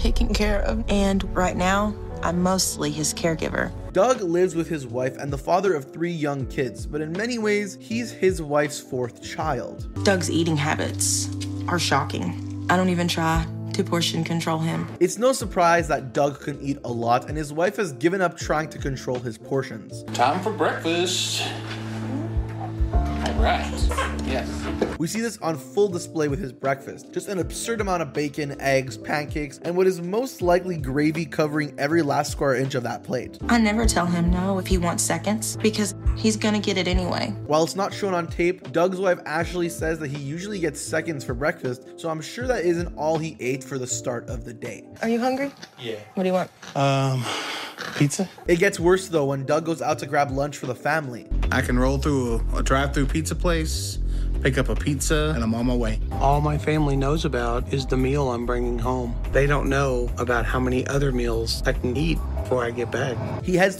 taken care of. And right now, I'm mostly his caregiver. Doug lives with his wife and the father of 3 young kids, but in many ways, he's his wife's 4th child. Doug's eating habits are shocking. I don't even try to portion control him. It's no surprise that Doug can eat a lot, and his wife has given up trying to control his portions. Time for breakfast. All right. Yes. We see this on full display with his breakfast. Just an absurd amount of bacon, eggs, pancakes, and what is most likely gravy covering every last square inch of that plate. I never tell him no if he wants seconds, because he's gonna get it anyway. While it's not shown on tape, Doug's wife Ashley says that he usually gets seconds for breakfast, so I'm sure that isn't all he ate for the start of the day. Are you hungry? Yeah. What do you want? Pizza? It gets worse though when Doug goes out to grab lunch for the family. I can roll through a drive-through pizza place, pick up a pizza, and I'm on my way. All my family knows about is the meal I'm bringing home. They don't know about how many other meals I can eat before I get back. He heads